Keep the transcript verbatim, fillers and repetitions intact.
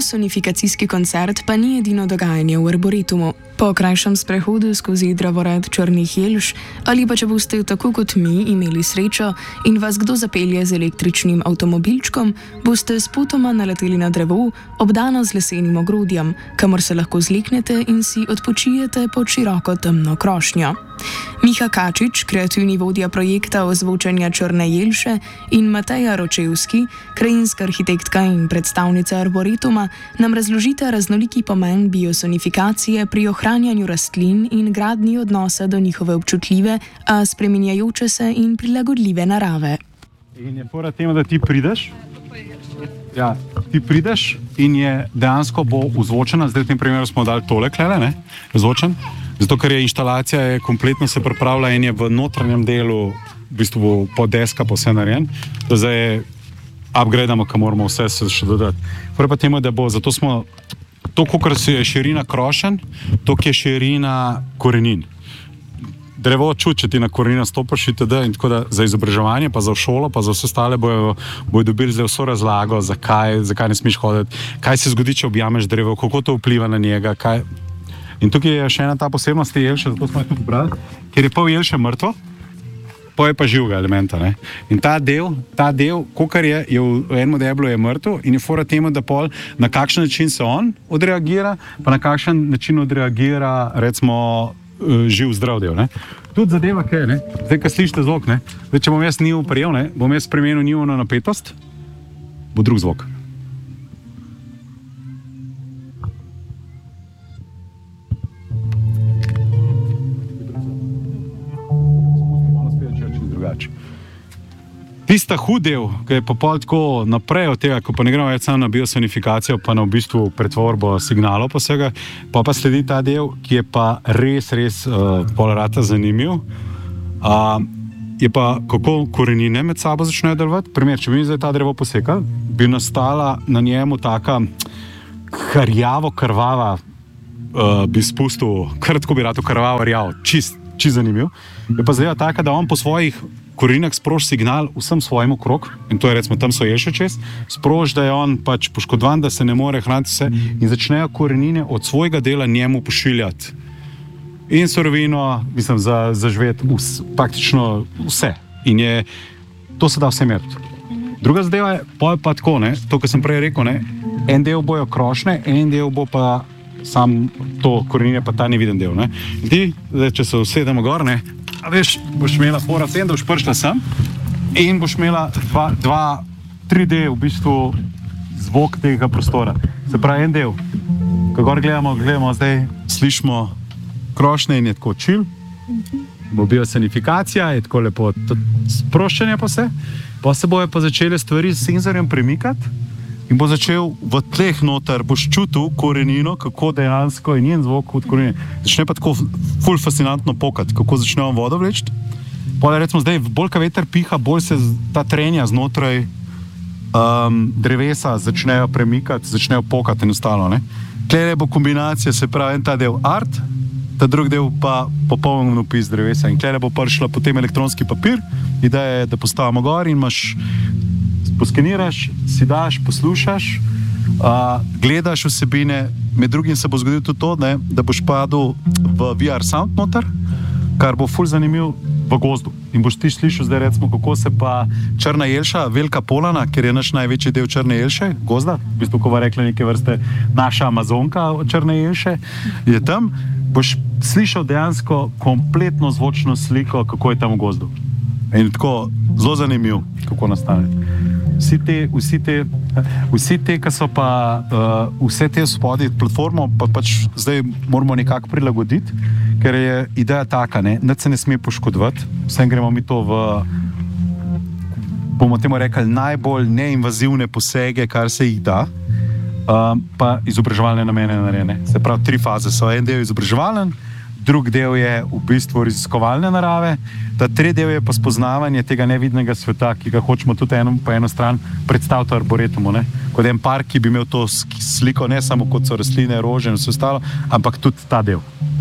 biosonifikacijski koncert pa ni edino dogajanje v Arboretumu. Po krajšem sprehodu skozi drevored Črnih jelš ali pa če boste tako kot mi imeli srečo in vas kdo zapelje z električnim avtomobilčkom, boste spotoma naleteli na drevo, obdano z lesenim ogrodjem, kamor se lahko zleknete in si odpočijete pod široko temno krošnjo. Miha Kačič, kreativni vodja projekta ozvočenja Črne jelše, in Mateja Ročevski, krajinska arhitektka in predstavnica Arboretuma, nam razložita raznoliki pomen biosonifikacije pri ohranjanju rastlin in gradnji odnosa do njihove občutljive, a spreminjajoče se in prilagodljive narave. In je pora tema, da ti prideš, ja, ti prideš in je dejansko bo ozvočena, zdaj v tem primeru smo dali tole klele, ne, ozvočen, zato ker je inštalacija je kompletno se pripravila in je v notranjem delu, v bistvu bo po deska po vse narejen, da zdaj je upgradamo, ka moramo vse se še dodati. Prvo pa temu, da bo, zato smo, to, kolikor se je širina krošen, toliko je širina korenin. Drevo čuti, če ti na korenina stopiš itd. In tako da za izobraževanje, pa za šolo, pa za vse ostale bojo, bojo dobili zdaj vso razlago, zakaj, zakaj ne smeš hoditi, kaj se zgodi, če objameš drevo, kako to vpliva na njega, kaj. In tukaj je še ena ta posebnost te jelše, zato smo jo tudi brali, ker je pol jelše mrtvo, pol je pa živega elementa, ne. In ta del, ta del, kolikor je, je v enem deblu je mrtev in je fora temu, da pol na kakšen način se on odreagira, pa na kakšen način odreagira, recimo, živ zdrav del, ne. Tudi zadeva, kaj je, ne. Zdaj, ko slišite zvok, ne. Zdaj, če bom jaz njivo prijel, ne, bom jaz spremenil njivno napetost, bo drug zvok. Tista hud del, ki je pa pol tako naprej od tega, ko pa ne gremo več samo na biosonifikacijo, pa na v bistvu pretvorbo signalov pa vsega, pa pa sledi ta del, ki je pa res, res uh, pol rata zanimiv. Uh, je pa, kako korenine med sabo začnejo delovati. Primer, če bi mi zdaj ta drevo posekali, bi nastala na njemu taka hrjavo krvava, uh, bi spustil, kar tako bi rado krvavo rjav, čist, čist zanimiv. Je pa zdaj taka, da on po svojih koreninah sproži signal vsem svojim okrog, in to je recimo tam so jelše čez, sproži, da je on pač poškodovan, da se ne more hraniti vse in začnejo korenine od svojega dela njemu pošiljati. In surovino, mislim, za, za živeti vs, praktično vse. In je, to se da vse meriti. Druga zadeva je, pa je pa tako, ne, to, kar sem prej rekel, ne, en del bojo krošne, en del bo pa sam to korenine, pa ta neviden del, ne. In ti, zdaj, če se usedemo gor, ne, a veš, boš imela fora tem, da boš prišla sem in boš imela dva, dva tri D v bistvu zvok tega prostora. Se pravi, en del, ko gor gledamo, gledamo zdaj, slišimo krošnje in je tako chill, bo biosonifikacija, je tako lepo sproščanje pa vse, pa se bojo pa začele stvari s senzorjem premikati in bo začel v tleh noter, boš čutil korenino, kako dejansko je njen zvok od korenine. Začne pa tako ful fascinantno pokati, kako začne on vodo vleči. Potem recimo zdaj, bolj ka veter piha, bolj se ta trenja znotraj um, drevesa začnejo premikati, začnejo pokati enostavno, ne. Tlele bo kombinacija, se pravi, en ta del art, ta drug del pa popoln opis drevesa. In tlele bo prišla potem elektronski papir, ideja je, da postavimo gor in imaš poskeniraš, si daš, poslušaš, uh, gledaš vsebine, med drugim se bo zgodilo tudi to, ne, da boš padel v V R sound noter, kar bo ful zanimiv v gozdu. In boš ti slišal zdaj recimo, kako se pa Črna jelša, Velika Polana, ker je naš največji del Črne jelše, gozda, v bistvu, ko bo rekla neke vrste naša Amazonka Črne jelše, je tam, boš slišal dejansko kompletno zvočno sliko, kako je tam v gozdu. In tako zelo zanimiv, kako nastane. Vsi te, vsi te, vsi te, ki so pa, uh, vse te spodi platformo, pa pač zdaj moramo nekako prilagoditi, ker je ideja taka, ne, nič se ne sme poškodovati, vsem gremo mi to v, bomo temu rekli, najbolj neinvazivne posege, kar se jih da, uh, pa izobraževalne namene narejene. Se pravi, tri faze so, en del izobraževalen, drug del je v bistvu raziskovalne narave, ta tretji del je pa spoznavanje tega nevidnega sveta, ki ga hočemo tudi eno, po eno stran predstaviti Arboretumu, ne? Kot en park, ki bi imel to sliko ne samo kot so rastline, rože in vse ostalo, ampak tudi ta del.